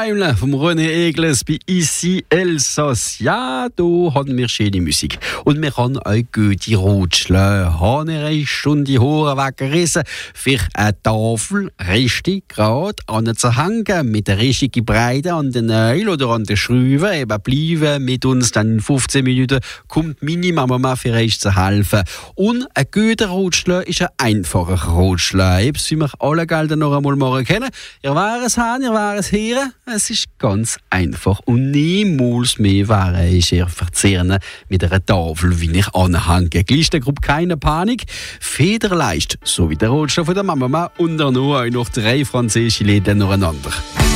Daimler vom René Egles bei Ici Elsass. Ja, da haben wir schöne Musik. Und wir haben auch gute Rutschler. Haben eine Stunde die Haare weggerissen, für eine Tafel richtig gerade anzuhängen, mit der richtigen Breite an den Nägeln oder an den Schrauben. Eben bleiben mit uns, dann in 15 Minuten kommt meine Mama für euch zu helfen. Und ein guter Rutschler ist ein einfacher Rutschler. Jetzt müssen wir alle Gelder noch einmal morgen kennen. Ihr wäre es haben, ihr wäre es hören. Es ist ganz einfach. Und niemals mehr wäre ich eher verzehren mit einer Tafel, wie ich anhänge. Gliedergruppe, keine Panik. Federleicht, so wie der Rotstoff von der Mama und dann noch 3 französische Läden nacheinander.